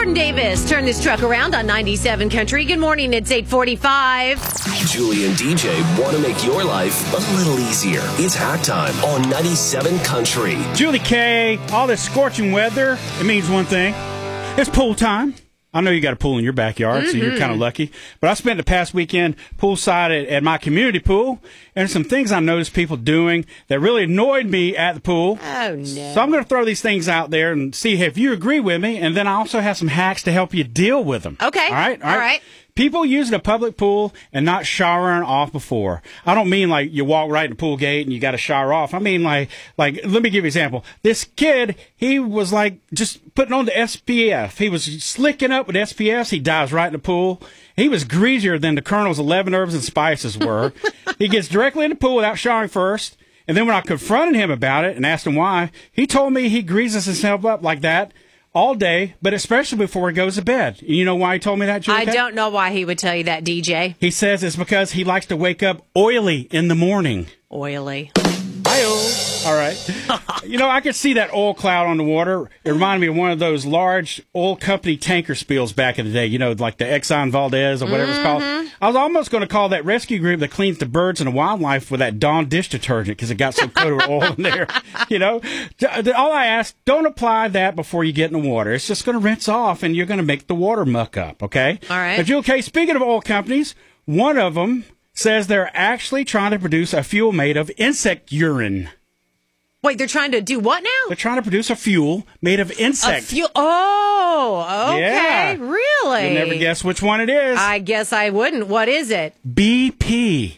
Jordan Davis, turn this truck around on 97 Country. Good morning, it's 8:45. Julie and DJ want to make your life a little easier. It's Hack Time on 97 Country. Julie K, all this scorching weather, it means one thing. It's pool time. I know you got a pool in your backyard, so you're kind of lucky. But I spent the past weekend poolside at my community pool, and some things I noticed people doing that really annoyed me at the pool. Oh, no. So I'm going to throw these things out there and see if you agree with me, and then I also have some hacks to help you deal with them. Okay. All right. People using a public pool and not showering off before. I don't mean like you walk right in the pool gate and you got to shower off. I mean like let me give you an example. This kid, he was like just putting on the SPF. He was slicking up with SPF. He dives right in the pool. He was greasier than the Colonel's 11 herbs and spices were. He gets directly in the pool without showering first. And then when I confronted him about it and asked him why, he told me he greases himself up like that all day, but especially before he goes to bed. You know why he told me that, Julie? I don't know why he would tell you that, DJ. He says it's because he likes to wake up oily in the morning. Oily. Hi-oh. All right. You know, I could see that oil cloud on the water. It reminded me of one of those large oil company tanker spills back in the day, you know, like the Exxon Valdez or whatever it's called. I was almost going to call that rescue group that cleans the birds and the wildlife with that Dawn dish detergent because it got some coat of oil in there. You know, all I ask, don't apply that before you get in the water. It's just going to rinse off and you're going to make the water muck up, okay? All right. But okay, speaking of oil companies, one of them says they're actually trying to produce a fuel made of insect urine. Wait, they're trying to do what now? They're trying to produce a fuel made of insects. A fuel? Oh, okay. Yeah. Really? You'll never guess which one it is. I guess I wouldn't. What is it? BP.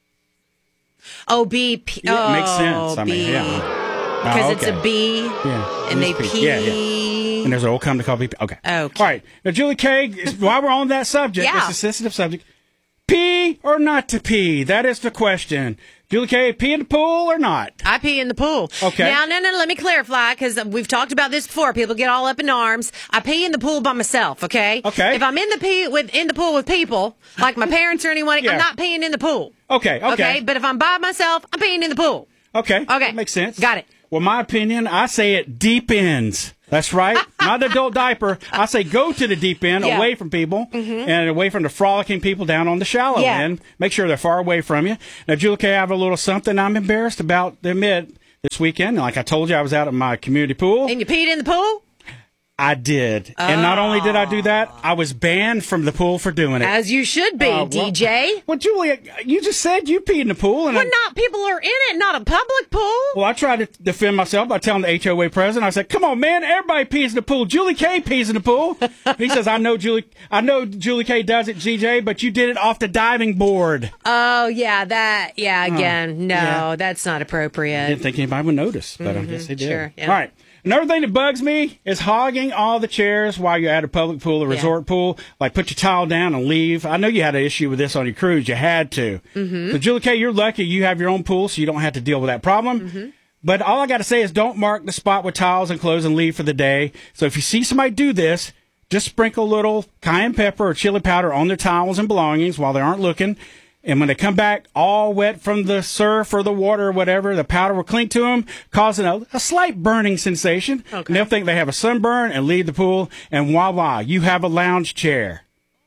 Oh, BP. Yeah, it makes sense. Oh, I mean, because it's a bee, Yeah. and they pee. Yeah. And there's an old company called BP. Okay. Okay. All right. Now, Julie K, while we're on that subject, it's a sensitive subject. Pee or not to pee? That is the question. Julie K, pee in the pool or not? I pee in the pool. Okay. Now, no, let me clarify, because we've talked about this before. People get all up in arms. I pee in the pool by myself, okay? Okay. If I'm in the pool with people, like my parents or anyone, Yeah. I'm not peeing in the pool. Okay. But if I'm by myself, I'm peeing in the pool. Okay. Okay. That makes sense. Got it. Well, my opinion, I say it deep ends. That's right. Not the adult diaper. I say go to the deep end, away from people, and away from the frolicking people down on the shallow end. Make sure they're far away from you. Now, Julie K, I have a little something I'm embarrassed about to admit this weekend. Like I told you, I was out at my community pool. And you peed in the pool? I did. And not only did I do that, I was banned from the pool for doing it. As you should be, DJ. Well, Julia, you just said you peed in the pool. And not people are in it, not a public pool. Well, I tried to defend myself by telling the HOA president, I said, come on, man, everybody pees in the pool. Julie K pees in the pool. He says, I know Julie K does it, GJ, but you did it off the diving board. Oh, yeah, again, that's not appropriate. I didn't think anybody would notice, but I guess they did. Sure, yeah. All right. Another thing that bugs me is hogging all the chairs while you're at a public pool or resort pool. Like, put your towel down and leave. I know you had an issue with this on your cruise. You had to. So, Julie K, you're lucky you have your own pool, so you don't have to deal with that problem. But all I got to say is don't mark the spot with towels and clothes and leave for the day. So if you see somebody do this, just sprinkle a little cayenne pepper or chili powder on their towels and belongings while they aren't looking. And when they come back all wet from the surf or the water or whatever, the powder will cling to them, causing a slight burning sensation. Okay. And they'll think they have a sunburn and leave the pool, and voila, you have a lounge chair.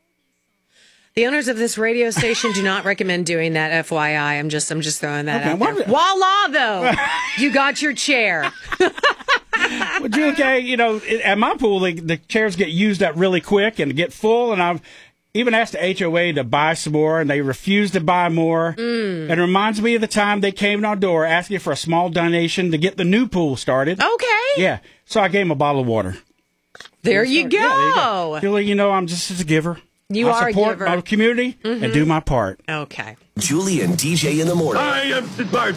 The owners of this radio station do not recommend doing that, FYI. I'm just throwing that out there. Voila, though, you got your chair. Well, Julie K, you know, at my pool, the chairs get used up really quick and get full, and I've even asked the HOA to buy some more, and they refused to buy more. It reminds me of the time they came to our door asking for a small donation to get the new pool started. Okay. Yeah. So I gave them a bottle of water. There you go. Yeah, there you go. Julie, you know, I'm just a giver. I support my community and do my part. Okay. Julie and DJ in the morning. I am smart.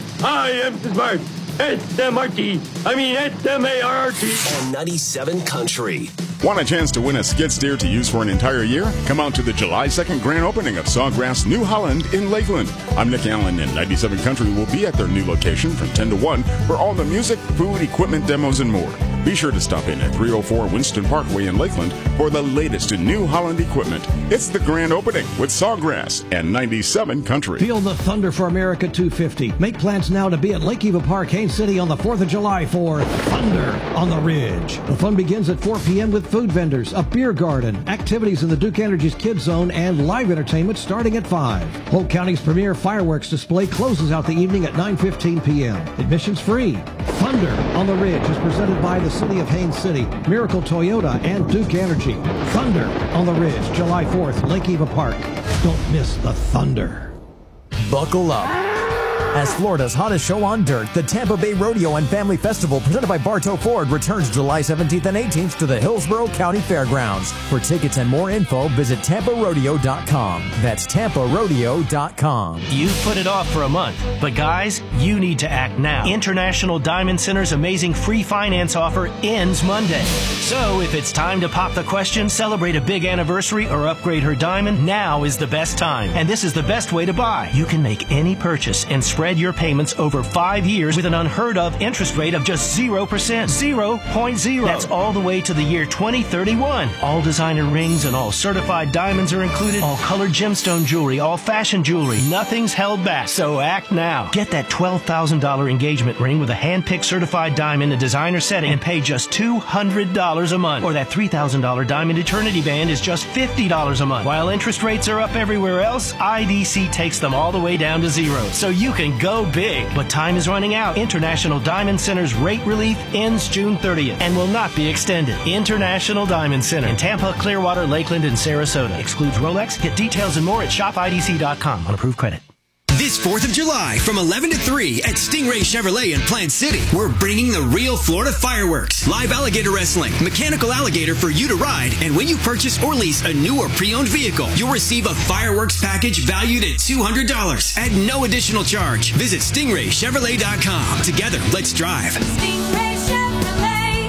S-M-R-T. S-M-A-R-T. On 97 Country. Want a chance to win a skid steer to use for an entire year? Come out to the July 2nd grand opening of Sawgrass New Holland in Lakeland. I'm Nick Allen, and 97 Country will be at their new location from 10 to 1 for all the music, food, equipment, demos, and more. Be sure to stop in at 304 Winston Parkway in Lakeland for the latest in New Holland equipment. It's the grand opening with Sawgrass and 97 Country. Feel the thunder for America 250. Make plans now to be at Lake Eva Park, Haines City on the 4th of July for Thunder on the Ridge. The fun begins at 4 p.m. with food vendors, a beer garden, activities in the Duke Energy's Kids Zone, and live entertainment starting at 5. Polk County's premier fireworks display closes out the evening at 9:15 p.m. Admissions free. Thunder on the Ridge is presented by the City of Haines City, Miracle Toyota, and Duke Energy. Thunder on the Ridge, July 4th, Lake Eva Park. Don't miss the thunder. Buckle up. As Florida's hottest show on dirt, the Tampa Bay Rodeo and Family Festival presented by Bartow Ford returns July 17th and 18th to the Hillsborough County Fairgrounds. For tickets and more info, visit TampaRodeo.com. That's TampaRodeo.com. You've put it off for a month, but guys, you need to act now. International Diamond Center's amazing free finance offer ends Monday. So if it's time to pop the question, celebrate a big anniversary, or upgrade her diamond, now is the best time. And this is the best way to buy. You can make any purchase and spread your payments over 5 years with an unheard of interest rate of just 0%. 0.0. That's all the way to the year 2031. All designer rings and all certified diamonds are included. All colored gemstone jewelry, all fashion jewelry. Nothing's held back. So act now. Get that $12,000 engagement ring with a hand-picked certified diamond in designer setting and pay just $200 a month. Or that $3,000 diamond eternity band is just $50 a month. While interest rates are up everywhere else, IDC takes them all the way down to 0. So you can go big. But time is running out. International Diamond Center's rate relief ends June 30th and will not be extended. International Diamond Center in Tampa, Clearwater, Lakeland, and Sarasota. Excludes Rolex. Get details and more at shopidc.com on approved credit. This 4th of July from 11 to 3 at Stingray Chevrolet in Plant City, we're bringing the real Florida fireworks, live alligator wrestling, mechanical alligator for you to ride, and when you purchase or lease a new or pre-owned vehicle, you'll receive a fireworks package valued at $200 at no additional charge. Visit StingrayChevrolet.com. Together, let's drive. Stingray Chevrolet.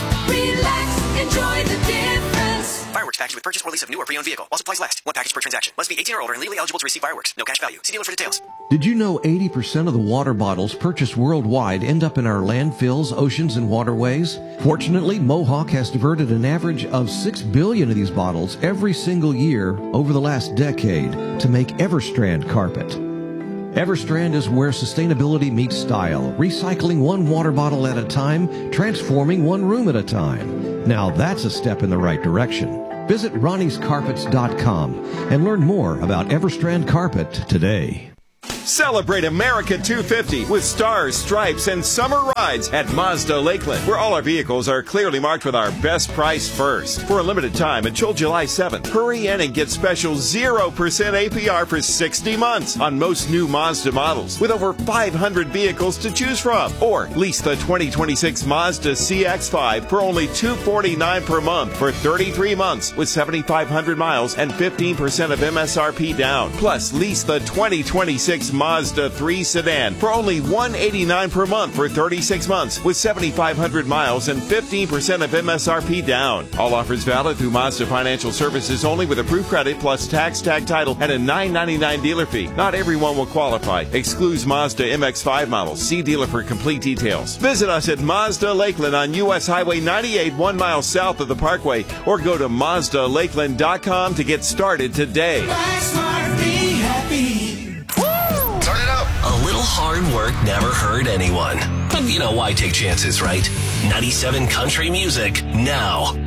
Relax, enjoy the difference. Fireworks package with purchase or lease of new or pre-owned vehicle. While supplies last. One package per transaction. Must be 18 or older and legally eligible to receive fireworks. No cash value. See dealer for details. Did you know 80% of the water bottles purchased worldwide end up in our landfills, oceans, and waterways? Fortunately, Mohawk has diverted an average of 6 billion of these bottles every single year over the last decade to make Everstrand carpet. Everstrand is where sustainability meets style, recycling one water bottle at a time, transforming one room at a time. Now that's a step in the right direction. Visit RonniesCarpets.com and learn more about Everstrand Carpet today. Celebrate America 250 with stars, stripes, and summer rides at Mazda Lakeland, where all our vehicles are clearly marked with our best price first. For a limited time until July 7th, hurry in and get special 0% APR for 60 months on most new Mazda models, with over 500 vehicles to choose from. Or lease the 2026 Mazda CX-5 for only $249 per month for 33 months with 7,500 miles and 15% of MSRP down. Plus, lease the 2026 Mazda 3 sedan for only $189 per month for 36 months with 7,500 miles and 15% of MSRP down. All offers valid through Mazda Financial Services only with approved credit plus tax, tag title, and a $9.99 dealer fee. Not everyone will qualify. Excludes Mazda MX-5 models. See dealer for complete details. Visit us at Mazda Lakeland on U.S. Highway 98, 1 mile south of the Parkway, or go to MazdaLakeland.com to get started today. Buy smart, be happy. Turn it up. A little hard work never hurt anyone. But you know why take chances, right? 97 Country Music now.